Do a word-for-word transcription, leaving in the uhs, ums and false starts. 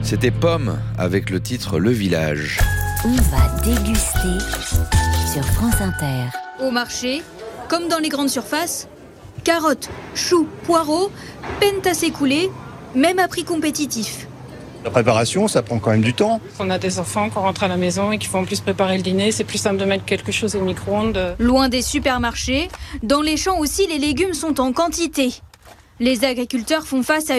C'était Pomme avec le titre Le Village. On va déguster sur France Inter. Au marché, comme dans les grandes surfaces, carottes, choux, poireaux peinent à s'écouler, même à prix compétitif. La préparation, ça prend quand même du temps. On a des enfants qui rentrent à la maison et qui font en plus préparer le dîner. C'est plus simple de mettre quelque chose au micro-ondes. Loin des supermarchés, dans les champs aussi, les légumes sont en quantité. Les agriculteurs font face à